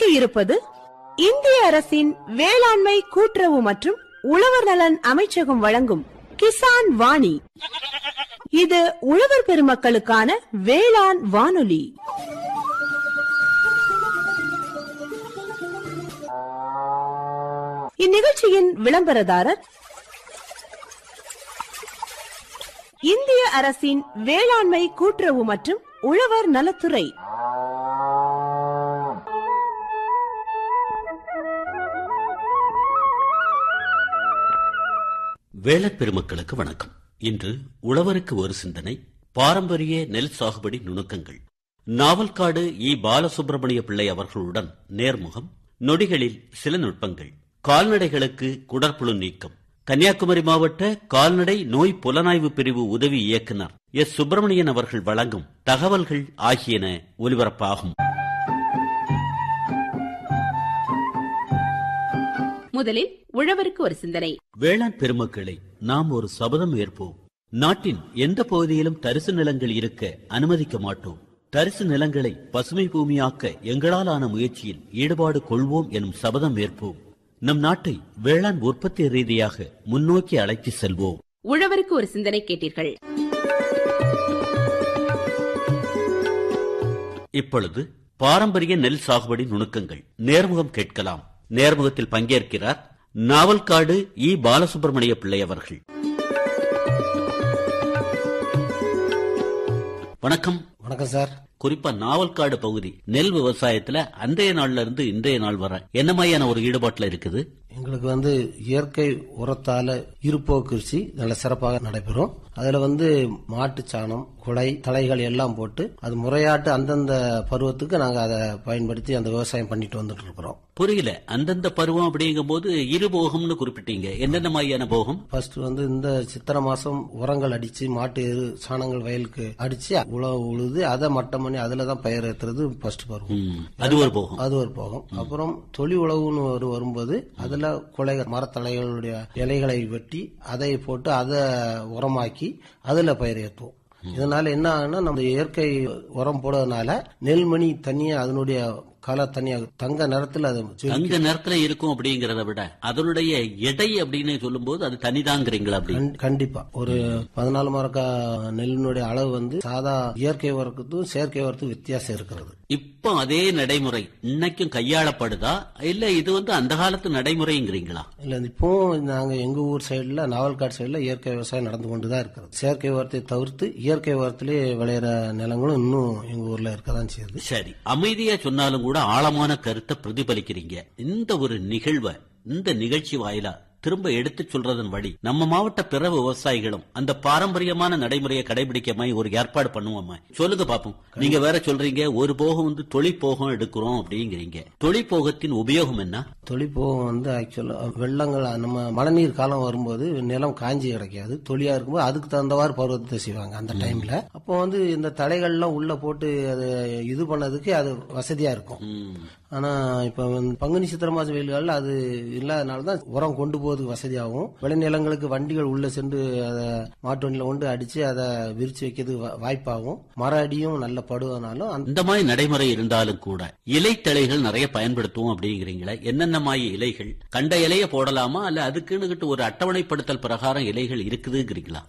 இருப்பது இந்திய அரசின் வேளாண்மை கூட்டுறவு மற்றும் உழவர் நலன் அமைச்சகம் வழங்கும் கிசான் வாணி. இது உழவர் பெருமக்களுக்கான வேளாண் வானொலி. இந்நிகழ்ச்சியின் விளம்பரதாரர் இந்திய அரசின் வேளாண்மை கூட்டுறவு மற்றும் உழவர் நலத்துறை. வேளாண் பெருமக்களுக்கு வணக்கம். இன்று உழவருக்கு ஒரு சிந்தனை, பாரம்பரிய நெல் சாகுபடி நுணுக்கங்கள். நாவல்காடு இ. பாலசுப்ரமணிய பிள்ளை அவர்களுடன் நேர்முகம். நொடிகளில் சில நுட்பங்கள். கால்நடைகளுக்கு குடற்புழு நீக்கம். கன்னியாகுமரி மாவட்ட கால்நடை நோய் புலனாய்வு பிரிவு உதவி இயக்குனர் எஸ். சுப்பிரமணியன் அவர்கள் வழங்கும் தகவல்கள் ஆகியன ஒலிபரப்பாகும். முதலில் உழவருக்கு ஒரு சிந்தனை. வேளாண் பெருமக்களை, நாம் ஒரு சபதம் ஏற்போம். நாட்டின் எந்த பகுதியிலும் தரிசு நிலங்கள் இருக்க அனுமதிக்க மாட்டோம். தரிசு நிலங்களை பசுமை பூமியாக்க எங்களால் ஆன முயற்சியில் ஈடுபாடு கொள்வோம் எனும் சபதம் ஏற்போம். நம் நாட்டை வேளாண் உற்பத்தி ரீதியாக முன்னோக்கி அழைத்து செல்வோம். உழவருக்கு ஒரு சிந்தனை கேட்டீர்கள். இப்பொழுது பாரம்பரிய நெல் சாகுபடி நுணுக்கங்கள் நேர்முகம் கேட்கலாம். நேர்முகத்தில் பங்கேற்கிறார் நாவல்காடு இ. பாலசுப்ரமணிய பிள்ளை அவர்கள். வணக்கம். வணக்கம் சார். குறிப்பா நாவல்காடு பகுதி நெல் விவசாயத்துல அன்றைய நாள்ல இருந்து இன்றைய நாள் வர என்ன மாதிரியான ஒரு ஈடுபாட்டுல இருக்குது? எங்களுக்கு இயற்கை உரத்தால இருப்போக்கு கிருஷி நல்ல சிறப்பாக நடைபெறும். அதுல மாட்டு சாணம், குடை, தழைகள் எல்லாம் போட்டு அது முறையாட்டு அந்தந்த பருவத்துக்கு நாங்க அதை பயன்படுத்தி அந்த விவசாயம் பண்ணிட்டு வந்துட்டு இருக்கிறோம். புரியல, அந்தந்த பருவம் அப்படிங்கும் போது இரு போகம்னு குறிப்பிட்டீங்க. என்னென்ன மாதிரியான போகம்? ஃபர்ஸ்ட் இந்த சித்திரை மாசம் உரங்கள் அடிச்சு மாட்டு எரு சாணங்கள் வயலுக்கு அடிச்சு உழவு உழுது அதை மட்டம் பண்ணி அதுலதான் பயிர் ஏற்றுறது ஃபர்ஸ்ட் பருவம். அது ஒரு போகம். அது ஒரு போகம். அப்புறம் தொழி உழவுன்னு வரும்போது அதுல குலைகள் மரத்தலைகளுடைய இலைகளை வெட்டி அதை போட்டு அதை உரமாக்கி அதுல பயிர் ஏற்றுவோம். இதனால என்ன ஆகுனா, நம்ம இயற்கை உரம் போடுறதுனால நெல்மணி தனியா அதனுடைய கலர் தனியா தங்க நிறத்துல அது தங்க நிறத்துல இருக்கும். அப்படிங்கறத விட அதனுடைய எடை அப்படின்னு சொல்லும் போது அது தனிதாங்கிறீங்களா? கண்டிப்பா ஒரு 14 மரக்கா நெல்லினுடைய அளவு சாதா இயற்கை உரத்துக்கும் செயற்கை உரத்துக்கும் வித்தியாசம் இருக்கிறது. இப்போ அதே நடைமுறை இன்னைக்கும் கையாளப்படுதா, இல்ல இது அந்த காலத்து நடைமுறைங்கிறீங்களா? இல்ல, இப்போ நாங்க எங்க ஊர் சைடுல நாவல்காடு சைடுல இயற்கை விவசாயம் நடந்து கொண்டுதான் இருக்கிறது. செயற்கை உரத்தை தவிர்த்து இயற்கை உரத்திலே விளையிற நிலங்களும் இன்னும் எங்க ஊர்ல இருக்கதான் செய்யுது. சரி, அமைதியா சொன்னாலும் கூட ஆழமான கருத்தை பிரதிபலிக்கிறீங்க. இந்த ஒரு நிகழ்வை இந்த நிகழ்ச்சி வாயிலா திரும்ப எடுத்து சொல்றதன் வழி நம்ம மாவட்ட பிற விவசாயிகளும் அந்த பாரம்பரியமான நடைமுறையை கடைபிடிக்க ஒரு ஏற்பாடு பண்ணுவோம். சொல்லுங்க பாப்போம். நீங்க வேற சொல்றீங்க ஒரு போகம் தொழிற்போகம் எடுக்கிறோம் அப்படிங்கிறீங்க. தொழிற்போகத்தின் உபயோகம் என்ன? தொழிற்போகம் ஆக்சுவலா வெள்ளங்கள் நம்ம மழைநீர் காலம் வரும்போது நிலம் காஞ்சி கிடைக்காது, தொழியா இருக்கும்போது அதுக்கு தகுந்தவாறு பருவத்தை செய்வாங்க அந்த டைம்ல. அப்போ இந்த தடைகள்லாம் உள்ள போட்டு அது இது பண்ணதுக்கு அது வசதியா இருக்கும். ஆனா இப்ப பங்குனி சித்திரை மாசம் வெயில்கள் அது இல்லாதனாலதான் உரம் கொண்டு போறதுக்கு வசதியாகும். விளைநிலங்களுக்கு வண்டிகள் உள்ள சென்று அதை மாட்டு வண்டியில கொண்டு அடிச்சு அதை விரிச்சு வைக்கிறதுக்கு வாய்ப்பாகும். மர அடியும் நல்ல படுவதனாலும் இந்த மாதிரி நடைமுறை இருந்தாலும் கூட இலைத்தழைகள் நிறைய பயன்படுத்துவோம் அப்படிங்கிறீங்களா? என்னென்ன மாதிரி இலைகள்? கண்ட இலைய போடலாமா, அல்ல அதுக்குன்னு ஒரு அட்டவணைப்படுத்தல் பிரகாரம் இலைகள் இருக்குதுங்கிறீங்களா?